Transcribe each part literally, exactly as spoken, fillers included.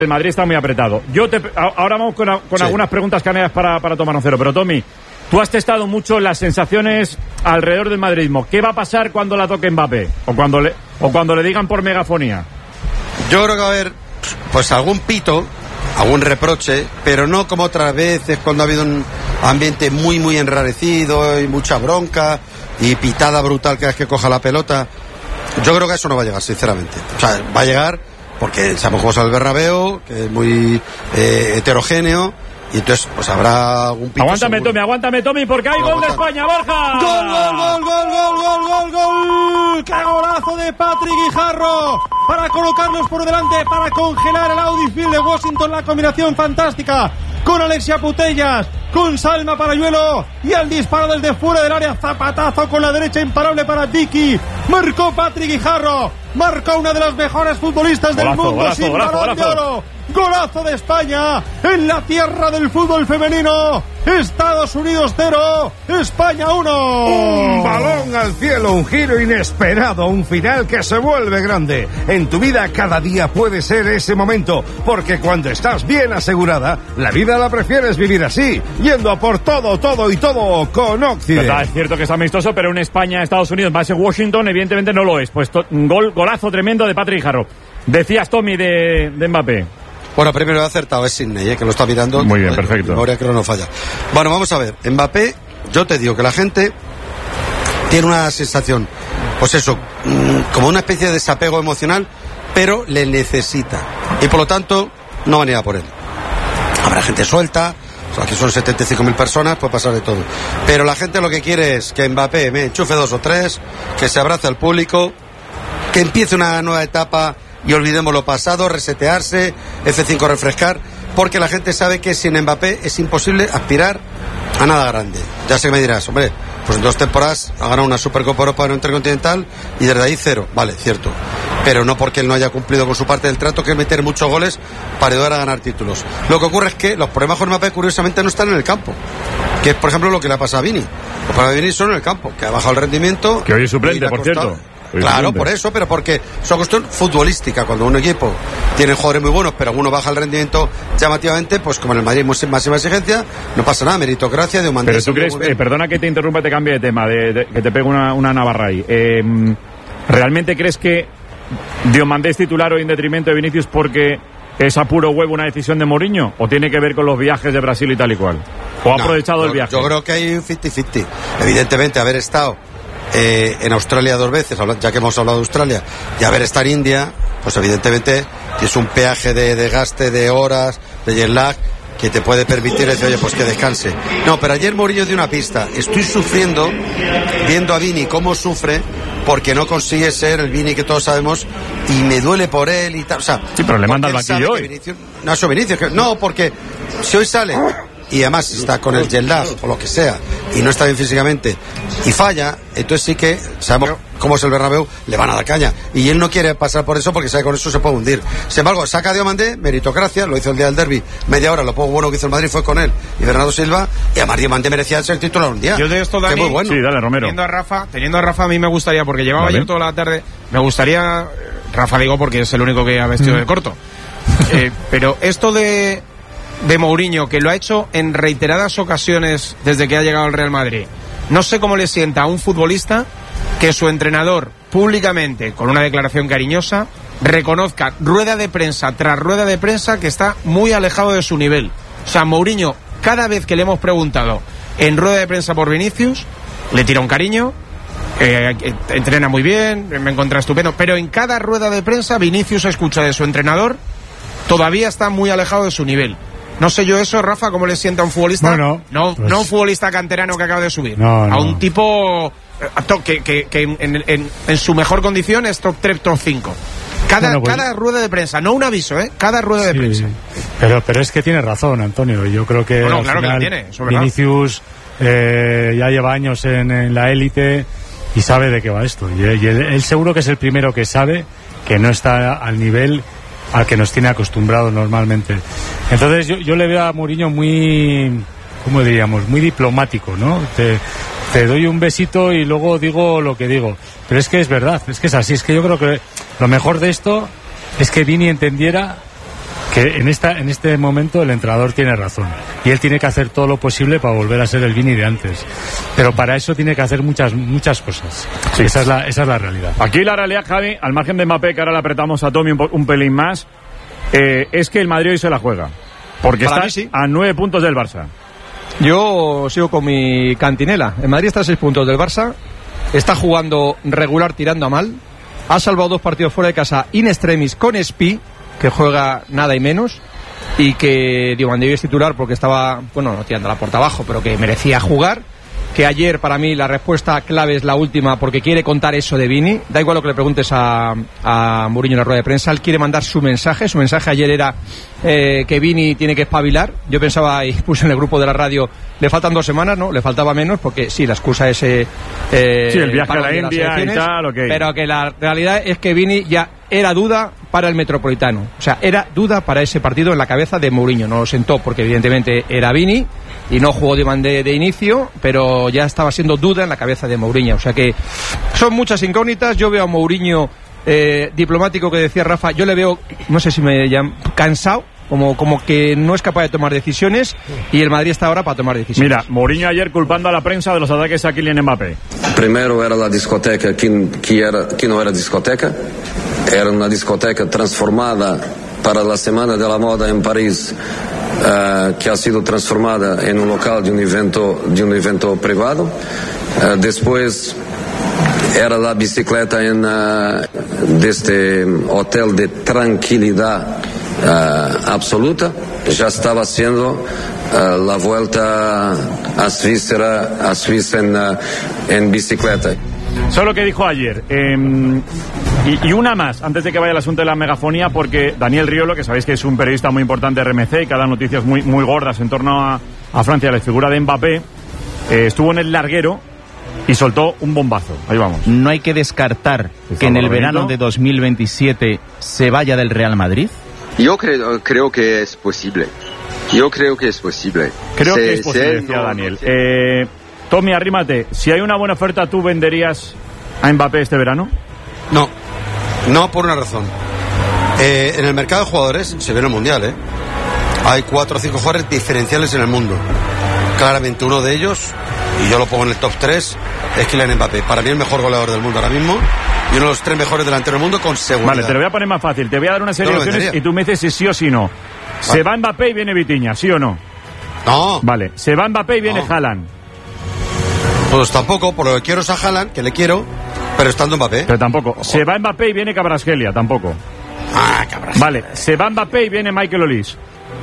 el Madrid está muy apretado. Yo te, ahora vamos con, con sí. algunas preguntas canarias para, para Tomás Roncero, pero Tommy, tú has testado mucho las sensaciones alrededor del madridismo. ¿Qué va a pasar cuando la toque Mbappé? O cuando le, o cuando le digan por megafonía. Yo creo que va a haber pues algún pito, algún reproche, pero no como otras veces cuando ha habido un ambiente muy muy enrarecido y mucha bronca y pitada brutal cada vez que coja la pelota. Yo creo que eso no va a llegar, sinceramente. O sea, va a llegar porque sabemos cómo es el Bernabéu, que es muy eh, heterogéneo, y entonces pues habrá algún pito. Aguántame, seguro. Tommy, aguántame, Tommy, porque hay gol de España, Borja. ¡Gol, gol, gol, gol, gol, gol, gol, gol! ¡Qué golazo de Patrick Guijarro! Para colocarlos por delante, para congelar el Audi Field de Washington, la combinación fantástica con Alexia Putellas, con Salma Parayuelo, y el disparo desde fuera del área, zapatazo con la derecha imparable para Tiki. Marcó Patrick Guijarro, marcó una de las mejores futbolistas del golazo, mundo, golazo, sin golazo, balón de golazo. oro. Golazo de España en la tierra del fútbol femenino. Estados Unidos cero, España uno. Un balón al cielo, un giro inesperado, un final que se vuelve grande. En tu vida cada día puede ser ese momento, porque cuando estás bien asegurada, la vida la prefieres vivir así, yendo a por todo, todo y todo con Occident. Verdad, es cierto que es amistoso, pero en España, Estados Unidos, más en Washington, evidentemente no lo es. Pues to- un gol, golazo tremendo de Patrick Guijarro. Decías, Tommy, de, de Mbappé. Bueno, primero he acertado, es Sidney, ¿eh? Que lo está mirando. Muy bien, perfecto. Mi memoria creo no falla. Bueno, vamos a ver. Mbappé, yo te digo que la gente tiene una sensación, pues eso, como una especie de desapego emocional, pero le necesita. Y por lo tanto, no van a ir a por él. Habrá gente suelta, o sea, aquí son setenta y cinco mil personas, puede pasar de todo. Pero la gente lo que quiere es que Mbappé me enchufe dos o tres, que se abrace al público, que empiece una nueva etapa y olvidemos lo pasado, resetearse, F cinco refrescar, porque la gente sabe que sin Mbappé es imposible aspirar a nada grande. Ya sé que me dirás, hombre, pues en dos temporadas ha ganado una Supercopa Europa en un Intercontinental y desde ahí cero, vale, cierto, pero no porque él no haya cumplido con su parte del trato, que es meter muchos goles para ayudar a ganar títulos. Lo que ocurre es que los problemas con Mbappé curiosamente no están en el campo, que es por ejemplo lo que le ha pasado a Vini. Los problemas de Vini son en el campo, que ha bajado el rendimiento, que hoy es suplente, por cierto. Claro, por eso, pero porque es una cuestión futbolística. Cuando un equipo tiene jugadores muy buenos, pero alguno baja el rendimiento llamativamente, pues como en el Madrid máxima exigencia, no pasa nada, meritocracia de un Pero tú crees, eh, perdona que te interrumpa, te cambie de tema, de, de, que te pegue una, una navarra ahí. Eh, ¿Realmente crees que Diomandé es titular hoy en detrimento de Vinicius porque es a puro huevo una decisión de Mourinho? ¿O tiene que ver con los viajes de Brasil y tal y cual? ¿O ha no, aprovechado yo, el viaje? Yo creo que hay un cincuenta cincuenta. Evidentemente, haber estado Eh, en Australia dos veces, ya que hemos hablado de Australia, y haber estado en India, pues evidentemente es un peaje de, de gaste, de horas, de jet lag, que te puede permitir decir, oye, pues que descanse. No, pero ayer Mourinho dio una pista. Estoy sufriendo, viendo a Vini cómo sufre, porque no consigue ser el Vini que todos sabemos, y me duele por él y tal. O sea, sí, pero le manda al banquillo hoy. Vinicius, no, eso Vinicius, que, no, porque si hoy sale y además está con el jet lag o lo que sea y no está bien físicamente y falla, entonces sí que sabemos cómo es el Bernabéu, le van a dar caña y él no quiere pasar por eso porque sabe que con eso se puede hundir. Sin embargo, saca a Diomandé, meritocracia, lo hizo el día del derbi, media hora, lo poco bueno que hizo el Madrid fue con él y Bernardo Silva, y además Diomandé merecía ser titular un día. Yo de esto, Dani, muy bueno. Sí, dale, Romero. Teniendo a Rafa, teniendo a Rafa a mí me gustaría, porque llevaba vale. ayer toda la tarde, me gustaría, Rafa digo porque es el único que ha vestido mm. de corto, eh, pero esto de de Mourinho, que lo ha hecho en reiteradas ocasiones desde que ha llegado al Real Madrid, no sé cómo le sienta a un futbolista que su entrenador públicamente, con una declaración cariñosa, reconozca rueda de prensa tras rueda de prensa que está muy alejado de su nivel. O sea, Mourinho, cada vez que le hemos preguntado en rueda de prensa por Vinicius, le tira un cariño, eh, entrena muy bien, me encuentra estupendo, pero en cada rueda de prensa Vinicius escucha de su entrenador, todavía está muy alejado de su nivel. No sé yo eso, Rafa, ¿cómo le sienta a un futbolista? Bueno, no, pues... no un futbolista canterano que acaba de subir. No, no. A un tipo que, que, que en, en, en su mejor condición es top tres, top cinco. Cada, bueno, pues... cada rueda de prensa, no un aviso, ¿eh? Cada rueda de sí, prensa. Pero, pero es que tiene razón, Antonio. Yo creo que, bueno, al claro final, que la tiene, eso Vinicius eh, ya lleva años en, en la élite y sabe de qué va esto. Y, y él, él seguro que es el primero que sabe que no está al nivel al que nos tiene acostumbrados normalmente. Entonces yo, yo le veo a Mourinho muy, ¿cómo diríamos? Muy diplomático, ¿no? Te, te doy un besito y luego digo lo que digo. Pero es que es verdad, es que es así. Es que yo creo que lo mejor de esto es que Vini entendiera que en esta en este momento el entrenador tiene razón y él tiene que hacer todo lo posible para volver a ser el Vini de antes, pero para eso tiene que hacer muchas muchas cosas. Sí. Esa es la esa es la realidad. Aquí la realidad, Javi, al margen de Mbappé, que ahora le apretamos a Tommy un, un pelín más, eh, es que el Madrid hoy se la juega, porque para está sí. a nueve puntos del Barça. Yo sigo con mi cantinela. El Madrid está a seis puntos del Barça, está jugando regular tirando a mal, ha salvado dos partidos fuera de casa in extremis con Espi, que juega nada y menos, y que Diomandé es titular porque estaba, bueno, no tirando la puerta abajo, pero que merecía jugar. Que ayer, para mí, la respuesta clave es la última, porque quiere contar eso de Vini. Da igual lo que le preguntes a, a Mourinho en la rueda de prensa, él quiere mandar su mensaje. Su mensaje ayer era eh, que Vini tiene que espabilar. Yo pensaba, y puse en el grupo de la radio, le faltan dos semanas, ¿no? Le faltaba menos, porque sí, la excusa es eh, sí, el viaje a la India y tal, okay. Pero que la realidad es que Vini ya era duda para el Metropolitano. O sea, era duda para ese partido en la cabeza de Mourinho. No lo sentó porque evidentemente era Vini y no jugó Diomandé de inicio, pero ya estaba siendo duda en la cabeza de Mourinho. O sea que son muchas incógnitas. Yo veo a Mourinho eh, diplomático, que decía Rafa, yo le veo, no sé si me llaman, cansado, como, como que no es capaz de tomar decisiones, y el Madrid está ahora para tomar decisiones. Mira, Mourinho ayer culpando a la prensa de los ataques a Kylian Mbappé. Primero era la discoteca que, que, era, que no era discoteca, era una discoteca transformada para la Semana de la Moda en París, uh, que ha sido transformada en un local de un evento, de un evento privado. Uh, después era la bicicleta en uh, de este hotel de tranquilidad uh, absoluta. Ya estaba haciendo uh, la vuelta a Suiza, a Suiza en, uh, en bicicleta. Solo que dijo ayer. Eh, y, y una más, antes de que vaya el asunto de la megafonía, porque Daniel Riolo, que sabéis que es un periodista muy importante de R M C y que da noticias muy, muy gordas en torno a, a Francia, la figura de Mbappé, eh, estuvo en el larguero y soltó un bombazo. Ahí vamos. ¿No hay que descartar que en el verano de dos mil veintisiete se vaya del Real Madrid? Yo creo, creo que es posible. Yo creo que es posible. Creo se, que es posible, decía no, Daniel. No, eh, Tommy, arrímate. Si hay una buena oferta, ¿tú venderías a Mbappé este verano? No. No, por una razón. Eh, en el mercado de jugadores, se ve en el Mundial, ¿eh? Hay cuatro o cinco jugadores diferenciales en el mundo. Claramente uno de ellos, y yo lo pongo en el top tres, es Kylian Mbappé. Para mí el mejor goleador del mundo ahora mismo, y uno de los tres mejores delanteros del mundo con seguridad. Vale, te lo voy a poner más fácil. Te voy a dar una serie no de opciones y tú me dices si sí o si no. Vale. Se va Mbappé y viene Vitinha, ¿sí o no? No. Vale, se va Mbappé y viene no. Haaland. Pues tampoco, por lo que quiero es a Haaland, que le quiero, pero estando Mbappé. Pero tampoco. Ojo. Se va Mbappé y viene Kvaratskhelia, tampoco. Ah, Kvaratskhelia. Vale, se va Mbappé y viene Michael Olise.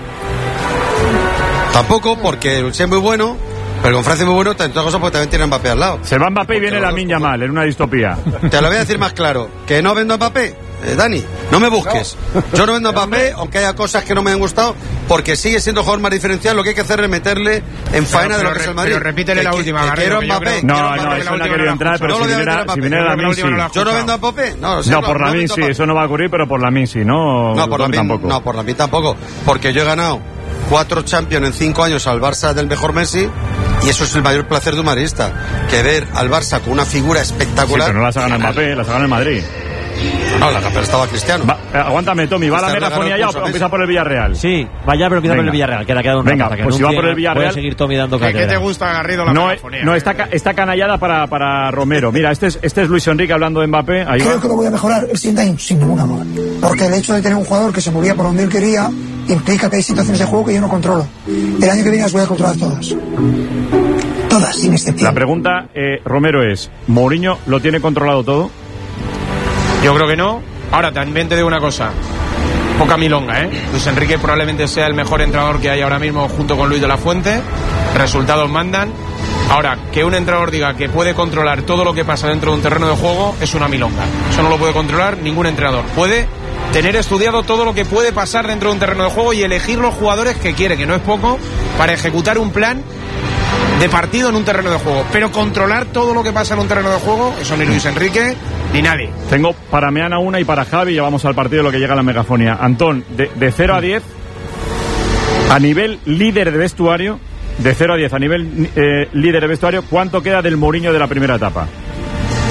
Tampoco, porque el es muy bueno, pero con Francia es muy bueno, entre otras cosas porque también tiene Mbappé al lado. Se va Mbappé y viene Lamine Yamal, en una distopía. Te lo voy a decir más claro, que no vendo a Mbappé. Eh, Dani, no me busques. Yo no vendo a Mbappé, aunque haya cosas que no me han gustado, porque sigue siendo jugador más diferencial. Lo que hay que hacer es meterle en faena pero, de lo que es el Madrid. Pero repítele la última, que, Garrido, que quiero Mbappé. No, quiero no, Mbappé, eso no ha querido entrar, pero no si viniera, si viniera la Min, sí. Yo no vendo a Mbappé. No, no por la Min sí, eso no va a ocurrir, pero por la Min sí, ¿no? No, por la Min tampoco. No, por la Min tampoco. Porque yo he ganado cuatro Champions en cinco años al Barça del mejor Messi. Y eso es el mayor placer de un madridista, que ver al Barça con una figura espectacular. Sí, pero no las ha ganado Mbappé, las ha ganado el Madrid. No, la campeona estaba Cristiano. Va, eh, aguántame, Tommy, ¿va la megafonía ya o empieza por el Villarreal? Sí, vaya, pero empieza por el Villarreal, que le ha quedado una Venga, cosa, que pues si va por el Villarreal... Voy a seguir Tommy dando cátedra. ¿Qué te gusta, Garrido, la no, megafonía? No, está, está canallada para, para Romero. Mira, este es, este es Luis Enrique hablando de Mbappé. Ahí Creo va. que lo voy a mejorar el siguiente año, sin ninguna duda. Porque el hecho de tener un jugador que se movía por donde él quería implica que hay situaciones de juego que yo no controlo. El año que viene las voy a controlar todas. Todas, sin excepción. La pregunta, eh, Romero, es: ¿Mourinho lo tiene controlado todo? Yo creo que no. Ahora, también te digo una cosa. Poca milonga, ¿eh? Luis Enrique probablemente sea el mejor entrenador que hay ahora mismo junto con Luis de la Fuente. Resultados mandan. Ahora, que un entrenador diga que puede controlar todo lo que pasa dentro de un terreno de juego es una milonga. Eso no lo puede controlar ningún entrenador. Puede tener estudiado todo lo que puede pasar dentro de un terreno de juego y elegir los jugadores que quiere, que no es poco, para ejecutar un plan de partido en un terreno de juego. Pero controlar todo lo que pasa en un terreno de juego, eso ni Luis Enrique ni nadie. Tengo para Meana una y para Javi, ya vamos al partido de lo que llega a la megafonía. Antón, de, de cero a diez, a nivel líder de vestuario, de cero a diez, a nivel eh, líder de vestuario, ¿cuánto queda del Mourinho de la primera etapa?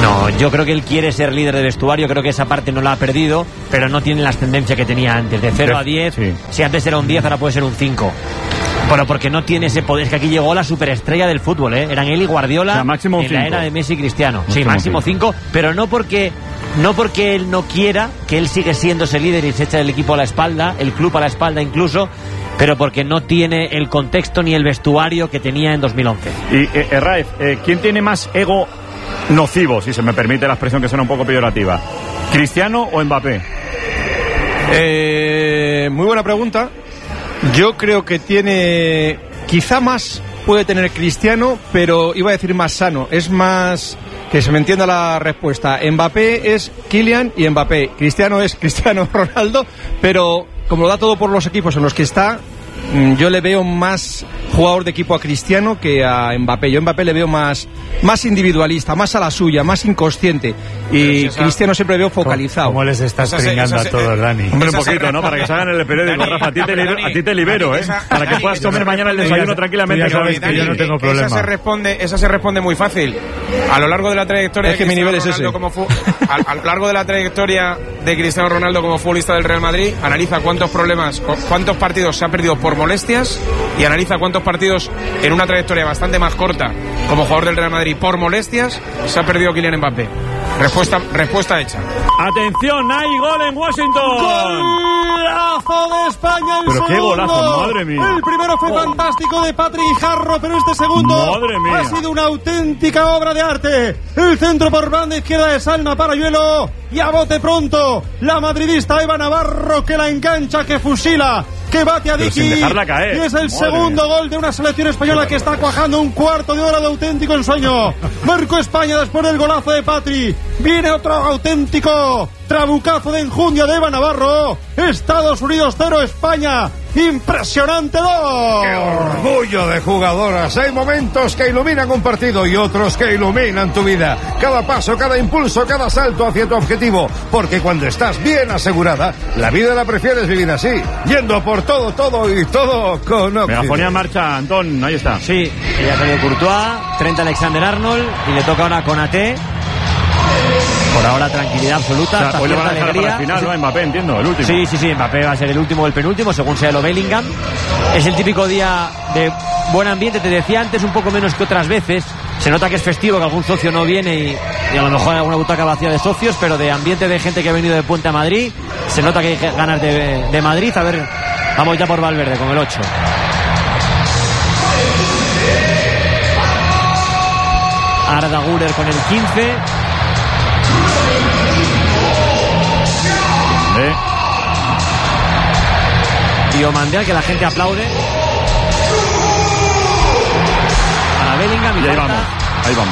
No, yo creo que él quiere ser líder de vestuario, creo que esa parte no la ha perdido, pero no tiene la ascendencia que tenía antes, de cero a diez, sí. Si antes era un diez, ahora puede ser un cinco. Bueno, porque no tiene ese poder, es que aquí llegó la superestrella del fútbol, ¿eh? Eran él y Guardiola, o sea, máximo en cinco. La era de Messi y Cristiano. Máximo sí, máximo cinco, pero no porque, no porque él no quiera, que él sigue siendo ese líder y se echa el equipo a la espalda, el club a la espalda incluso, pero porque no tiene el contexto ni el vestuario que tenía en dos mil once. Y, eh, eh, Raef, eh, ¿quién tiene más ego nocivo, si se me permite la expresión que suena un poco peyorativa? ¿Cristiano o Mbappé? Eh, muy buena pregunta. Yo creo que tiene, quizá más puede tener Cristiano, pero iba a decir más sano. Es más, que se me entienda la respuesta. Mbappé es Kylian y Mbappé. Cristiano es Cristiano Ronaldo, pero como lo da todo por los equipos en los que está, yo le veo más jugador de equipo a Cristiano que a Mbappé. Yo a Mbappé le veo más, más individualista, más a la suya, más inconsciente. Y si esa... Cristiano siempre veo focalizado. ¿Cómo les estás pringando a todos, Dani? Hombre, un poquito, ¿no? Para que salgan en el periódico, Dani, Rafa. A ti te, libero, a ti te libero, ¿eh? Esa, para que Dani, puedas comer mañana el desayuno tranquilamente. Ya sabes que yo no tengo problema. Esa se responde, esa se responde muy fácil. A lo largo de la trayectoria es que de mi nivel es Ronaldo ese. Como fu- a, a lo largo de la trayectoria de Cristiano Ronaldo como futbolista del Real Madrid, analiza cuántos problemas, cuántos partidos se ha perdido por molestias y analiza cuántos partidos en una trayectoria bastante más corta como jugador del Real Madrid por molestias se ha perdido Kylian Mbappé. Respuesta, respuesta hecha. Atención, hay gol en Washington. Golazo de España. El pero segundo. Qué golazo, madre mía. El primero fue oh. fantástico de Patrick Guijarro, pero este segundo madre mía. ha sido una auténtica obra de arte. El centro por banda izquierda de Salma Parayuelo y a bote pronto la madridista Eva Navarro, que la engancha, que fusila, que bate a Diki, y es el Madre segundo mía. gol de una selección española que está cuajando un cuarto de hora de auténtico ensueño. Marcó España después del golazo de Patri. Viene otro auténtico trabucazo de enjundia de Eva Navarro. Estados Unidos cero, España impresionante dos. ¡Qué orgullo de jugadoras! Hay momentos que iluminan un partido y otros que iluminan tu vida. Cada paso, cada impulso, cada salto hacia tu objetivo. Porque cuando estás bien asegurada, la vida la prefieres vivir así, yendo por todo, todo y todo con Oxy. Megafonía en marcha, Antón, ahí está. Sí, ya ha salido Courtois, Trent Alexander-Arnold y le toca ahora con A T. Por ahora tranquilidad absoluta. O sea, hoy le van a dejar para el final, ¿no? Mbappé, entiendo, el último. Sí, sí, sí, Mbappé va a ser el último o el penúltimo, según sea lo Bellingham. Es el típico día de buen ambiente, te decía antes, un poco menos que otras veces. Se nota que es festivo, que algún socio no viene y, y a lo mejor hay alguna butaca vacía de socios, pero de ambiente de gente que ha venido de Puente a Madrid, se nota que hay ganas de, de Madrid. A ver, vamos ya por Valverde con el ocho. Arda Güler con el quince. ¿Eh? Diomandé, al que la gente aplaude. A la Bellingham y, y ahí falta. vamos, ahí vamos.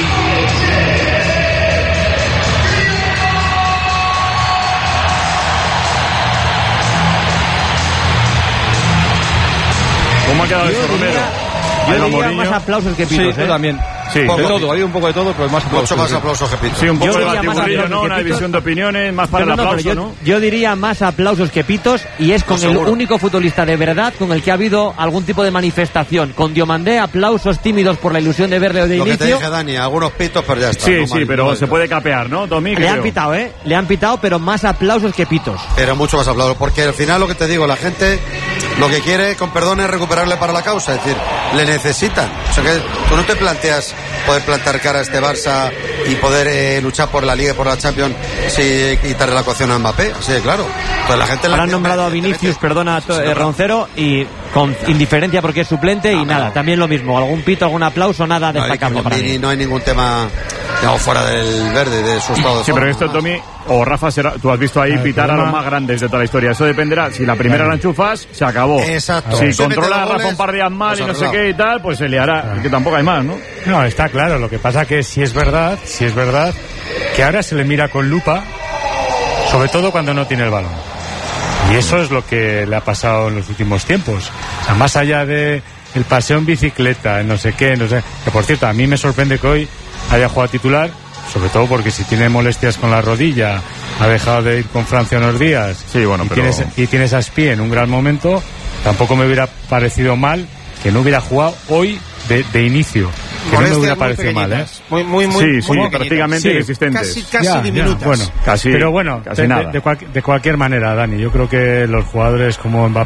¿Cómo ha quedado esto, Romero? Yo diría más aplausos que pitos, sí, ¿eh? Yo también. Sí, de todo, ha habido un poco de todo, pero más aplausos. Mucho más aplausos que pitos. Sí, un poco Yo de diría más batiburrillo, aplausos ¿no? que Una pitos. división de opiniones, más para No, el no, aplauso, yo, ¿no? yo diría más aplausos que pitos, y es con No, el seguro. único futbolista de verdad con el que ha habido algún tipo de manifestación. Con Diomandé, aplausos tímidos por la ilusión de verle de Lo que inicio. te dije, Dani, algunos pitos, pero ya está. Sí, no sí, mal, pero no se mal. puede capear, ¿no, Tommy? Le Creo. han pitado, ¿eh? Le han pitado, pero más aplausos que pitos. Pero mucho más aplausos, porque al final lo que te digo, la gente lo que quiere, con perdón, es recuperarle para la causa, es decir, le necesitan. O sea que tú no te planteas poder plantar cara a este Barça y poder eh, luchar por la Liga y por la Champions si quitarle la coacción a Mbappé, así de claro. Pues la gente Ahora la han nombrado a Vinicius, perdona, Sí, sí, eh, Roncero, y con indiferencia porque es suplente, No, y nada, no. también lo mismo, algún pito, algún aplauso, nada no hay, destacable para ni- mí. no hay ningún tema, digamos, fuera del verde, de su estado de Sí, pero forma, esto, más. Tommy, o Rafa, será, tú has visto ahí El pitar a problema- los más grandes de toda la historia. Eso dependerá. Si la primera la enchufas, se acabó. Exacto. Si Se controla mete a los Rafa un goles, par de días mal pues y no sé arreglado. qué y tal, pues se le hará. Que tampoco hay más, ¿no? No, está claro. Lo que pasa que si es verdad, si es verdad, que ahora se le mira con lupa, sobre todo cuando no tiene el balón. Y eso es lo que le ha pasado en los últimos tiempos. O sea, más allá de el paseo en bicicleta, no sé qué, no sé. Que por cierto, a mí me sorprende que hoy haya jugado titular, sobre todo porque si tiene molestias con la rodilla, ha dejado de ir con Francia unos días. Sí, bueno, y pero- tienes, y tienes a Spie en un gran momento, tampoco me hubiera parecido mal que no hubiera jugado hoy de, de inicio. que no me hubiera parecido mal, ¿eh? Muy, muy, muy, sí, sí, muy prácticamente inexistentes. Casi, casi ya, diminutas. Ya, bueno, casi, pero bueno, casi de, nada. De, de, cual, de cualquier manera, Dani, yo creo que los jugadores como Mbappé